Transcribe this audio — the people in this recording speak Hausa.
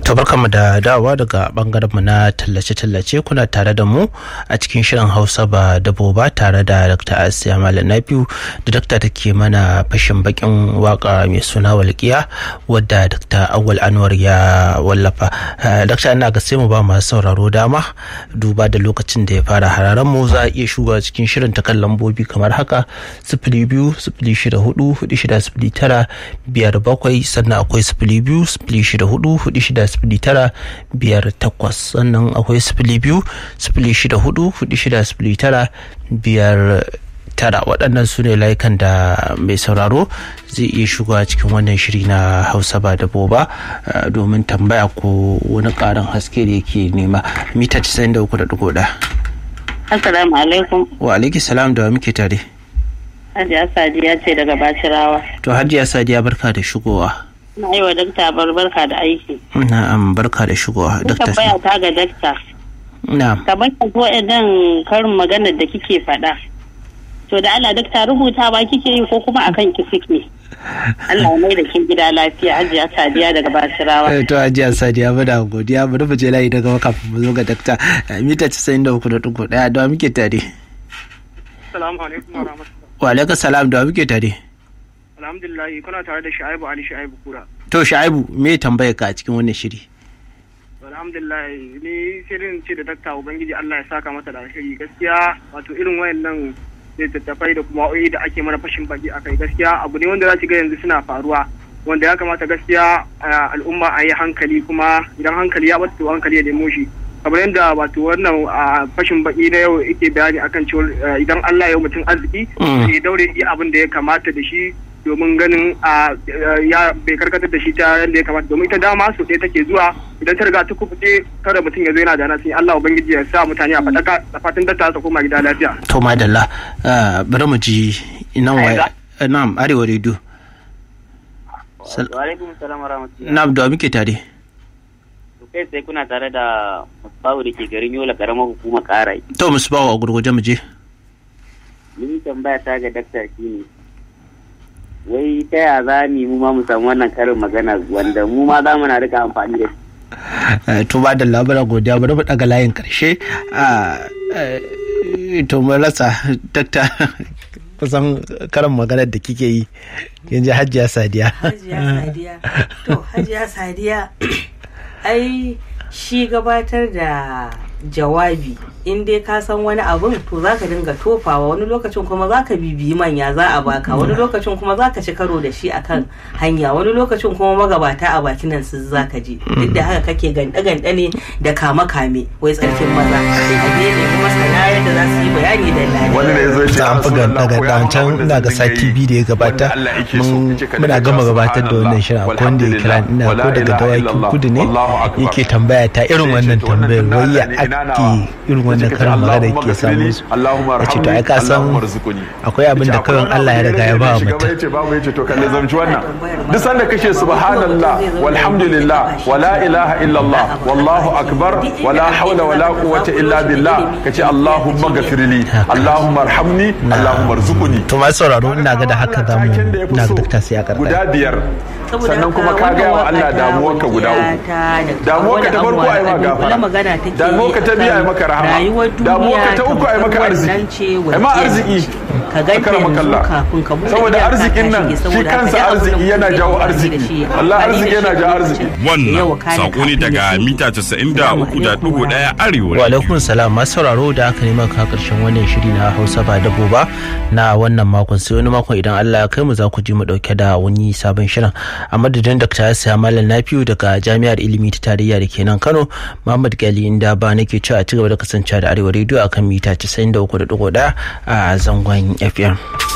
Tabarkanmu da dawowa daga bangarenmu na tallace-tallace. Kuna tare da mu a cikin shirin Hausa ba dabo ba tare da Dr. Asiya Malam Nafiu da Dr. take mana fashin bakin waka mai suna Walƙiya wadda Dr. Awwal Anwar ya wallafa. Dr. ina ga sai mu ba masu sauraro dama duba da lokacin da ya fara hararen mu. Za a iya shiga cikin shirin ta kan lambobi kamar haka 02-064-609-57 sannan akwai 02-064-609-58 sannan akwai 02-064-609-59. Waɗannan su ne layukan da mai sauraro zai iya shiga cikin wannan shiri na Hausa ba dabo ba domin tambaya ko wani ƙarin haske da yake nema. Mita 93.1. Assalamu alaikum. Wa alaiki salam, da muke tare. Hajiya Sadiya ce daga Bashirawa. To Hajiya Sadiya, barka da shigowa. Na yi wa dakta barka da aiki. Na'am, barka da shigowa. Dakta baya ta ga dakta. Na'am. Kamar ka zo idan karin maganar da kike faɗa. To da Allah dakta rubuta ba kike yi ko kuma akan kisik ne? Allah mai da kin gida lafiya. Hajiya Sadiya daga Bashirawa. To Hajiya Sadiya, muna godiya. Bari mu je layi daga kafin mu zo ga dakta. Mita 93.1 da muke tare. Assalamu alaikum wa rahmatullahi. Wa alaikum salam, da muke tare. Alhamdulillah, kuna tare da Shu'aibu Ali Shu'aibu Kura. To Shu'aibu, me tambayar ka a cikin wannan shiri? Alhamdulillah, ni shirin ce da dakta Ubangiji Allah ya saka masa da alheri. Gaskiya wato irin wayannan littattafai da kuma wa'o'i da ake mana fashin baki akai, gaskiya abu ne wanda za ki ga yanzu suna faruwa, wanda ya kamata gaskiya al'umma a yi hankali, kuma idan hankali ya bata to hankali ya nemo shi. Kamar yadda wato wannan fashin baki na yau yake bayani akan cewa idan Allah ya mutum arziki ya daure yi abin da ya kamata da shi domin ganin ya bai karkatar da shi ta yadda ya kamata, domin ita dama so ɗaya take zuwa, idan ta riga ta kubuce kada mutum ya zo yana da nasin. Allah ubangiji ya sa mutane a faɗaka da fatan da ta koma gida lafiya. To madalla, bari mu ji nan waya. Na'am, Arewa Radio. Wa alaikum salam wa rahmatullahi. Na'am, da muke tare. Kai sai kuna tare da Musbahu da ke garin Yola, karamar hukumar Karai. To Musbahu, a gurguje mu je. Ni tambaya ta ga dakta shine, wai ta ya za mu ma mu samu wannan karin magana wanda mu ma za mu na rika amfani da shi. To ba da labara godiya, bari mu daga layin karshe. To mun rasa dakta kusan karin maganar da kike yi yanzu. Hajiya Sadiya. To Hajiya Sadiya, ai shi gabatar da jawabi in dai ka san wani abun to zaka dinga tofawa, wani lokacin kuma zaka bibiyi manya za a baka, wani lokacin kuma zaka ci karo da shi akan hanya, wani lokacin kuma magabata a bakin nan su zaka je. Duk da haka kake ganda ne da kame wai tsarkin maza a ne kuma sana yadda za su yi bayani da lafiya. Wani ne zai ce an fi ganda can ina ga sati biyu da ya gabata muna gama gabatar da wannan shirin, akwai wanda ya kira ina ko daga Dawakin Kudu ne yake tambaya ta irin wannan tambayar, wai ya ake irin wannan karin magana ke samu su. A ce to ai ka san akwai abin da kawai Allah ya riga ya ba wa mutum. Yace to kalle zamci wannan duk sanda kashe subhanallah walhamdulillah wala ilaha illallah wallahu akbar wala hawla wala quwwata illa billah, kace Allahumma ghafirli Allahumma arhamni Allahumma arzuqni. To ma sauraro, ina ga da haka zamu ina ga dakta sai a karɓa guda biyar. Sannan kuma ka gaya wa Allah damuwarka guda uku. Damuwarka ta farko ai maka gafara, damuwarka ta biyu ai maka rahama, damuwarka ta uku ai maka arziki, ai ma arziki ka maka Allah. Saboda arzikin nan shi kansa arziki yana jawo arziki, Allah arziki yana jawo arziki. Wannan sako ne daga mita 93.1 Arewa. Wa alaikum salam, masu sauraro, da aka nema ka karshen wannan shiri na Hausa ba dabo ba na wannan makon, sai wani makon idan Allah ya kai mu za ku ji mu dauke da wani sabon shirin. A madadin Dr. Asiya Malam Nafiu daga Jami'ar Ilimi ta Tarayya da ke nan Kano, Muhammad Gali Inda ba nake cewa a ci gaba da kasancewa da Arewa Radio akan mita 93.1 a zangon FM.